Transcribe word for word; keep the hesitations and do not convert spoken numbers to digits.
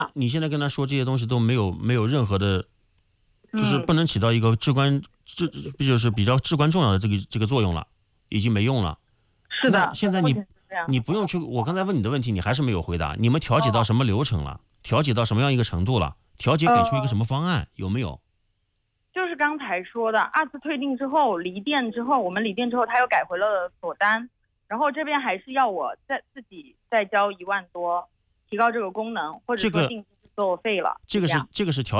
你现在跟他说这些东西都没有没有任何的，就是嗯， 不能起到一个至关这这就是比较至关重要的这个这个作用了，已经没用了。那是的， 现在你目前是这样。 你不用去，我刚才问你的问题，你还是没有回答。你们调解到哦， 什么流程了？调解到什么样一个程度了？调解给出一个什呃， 么方案？有没有？ 就是刚才说的，二次退订之后离店之后，我们离店之后他又改回了锁单，然后这边还是要我再自己再交一万多，提高这个功能，或者这个说定金作废了， 这个是是这样。 这个是调